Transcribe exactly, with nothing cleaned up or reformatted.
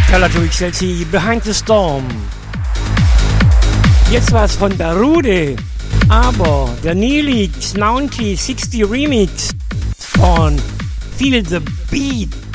Calato X L C, Behind the Storm. Jetzt was von der Rude, aber der Neelix neunzig sechzig Remix von Feel the Beat.